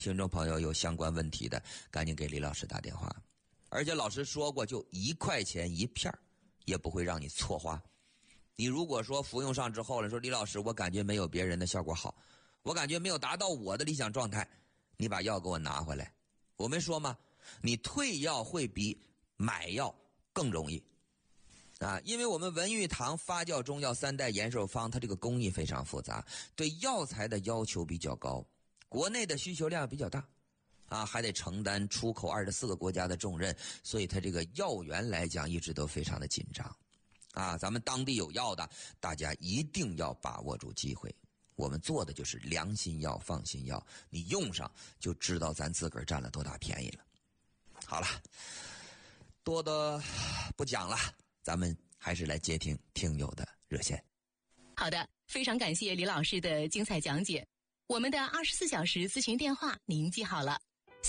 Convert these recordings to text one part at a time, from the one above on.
听众朋友有相关问题的，赶紧给李老师打电话。而且老师说过，就1块钱一片，也不会让你错花。你如果说服用上之后了，说李老师我感觉没有别人的效果好，我感觉没有达到我的理想状态，你把药给我拿回来。我没说吗？你退药会比买药更容易因为我们文玉堂发酵中药3代延寿方，它这个工艺非常复杂，对药材的要求比较高，国内的需求量比较大还得承担出口24个国家的重任，所以它这个药源来讲一直都非常的紧张咱们当地有药的，大家一定要把握住机会。我们做的就是良心药、放心药，你用上就知道咱自个儿占了多大便宜了。好了，多不讲了，咱们还是来接听听友的热线。 好的，非常感谢李老师的精彩讲解。我们的24小时咨询电话您记好了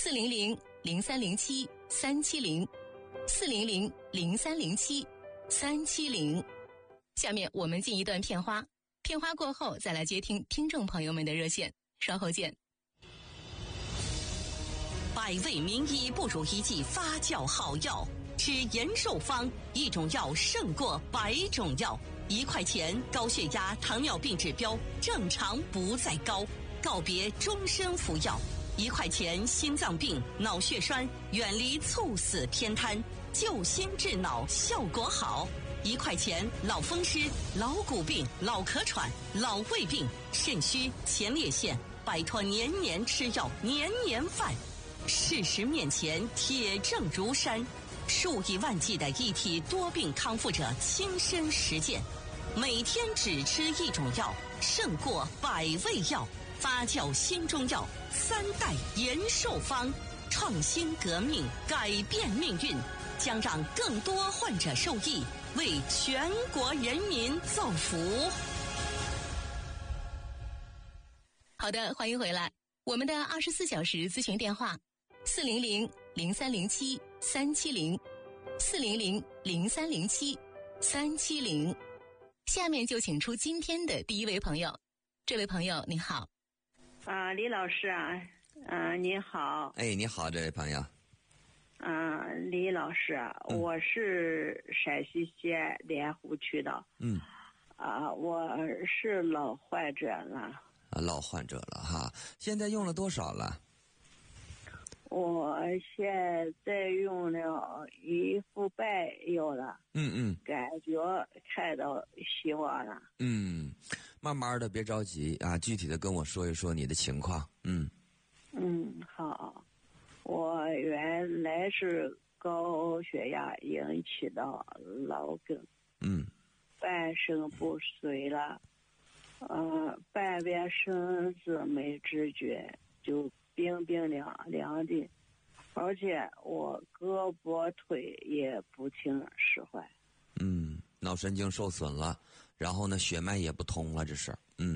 ，400-0307-370，400-0307-370。下面我们进一段片花，片花过后再来接听听众朋友们的热线，稍后见。 百味名医不如一剂发酵好药，吃延寿方，一种药胜过100种药。1块钱，高血压、糖尿病指标正常不再高，告别终身服药。1块钱，心脏病、脑血栓远离猝死偏瘫，救心治脑效果好。1块钱，老风湿、老骨病、老咳喘、老胃病、肾虚、前列腺，摆脱年年吃药、年年犯。事实面前，铁证如山，数以万计的一体多病康复者亲身实践，每天只吃一种药，胜过100味药。发酵新中药3代延寿方，创新革命，改变命运，将让更多患者受益，为全国人民造福。 好的，欢迎回来。我们的24小时咨询电话400-0307-370，400-0307-370。下面就请出今天的第一位朋友。这位朋友您好。 李老师您好。 哎，你好，这位朋友。 李老师我是陕西西安莲湖区的。我是老患者了。 老患者了哈，现在用了多少了？ 我现在用了1副半药了。感觉看到希望了。 慢慢的，别着急具体的跟我说一说你的情况。 好。我原来是高血压引起的脑梗。半身不遂了。半边身子没知觉，就冰冰凉凉的，而且我胳膊腿也不听使唤。 脑神经受损了，然后呢血脉也不通了，这是。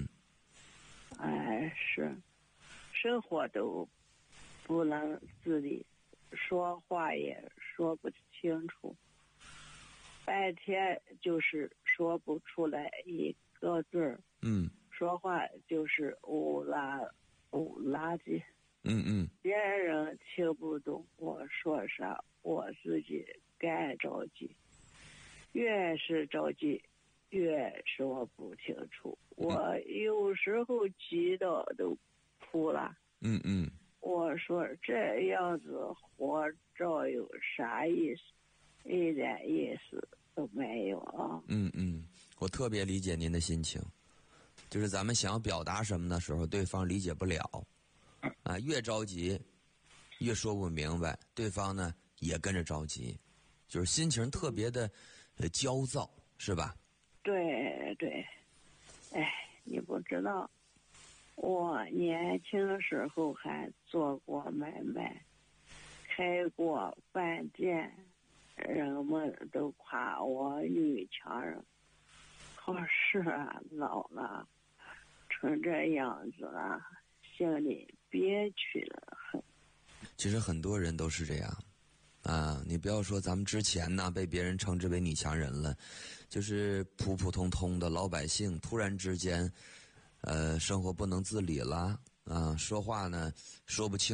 是，生活都不能自理，说话也说不清楚，半天就是说不出来一个字儿。说话就是乌拉的。别人听不懂我说啥，我自己干着急，越是着急越说不清楚。我有时候急得都哭了。我说这样子活着有啥意思？一点意思都没有啊。 我特别理解您的心情，就是咱们想要表达什么的时候，对方理解不了越着急越说不明白，对方呢也跟着着急，就是心情特别的焦躁，是吧？ 对。你不知道，我年轻时候还做过买卖，开过饭店，人们都夸我女强人。可是老了成这样子了，心里憋屈了很。 其实很多人都是这样你不要说咱们之前呢被别人称之为女强人了，就是普普通通的老百姓突然之间生活不能自理了说话呢说不清。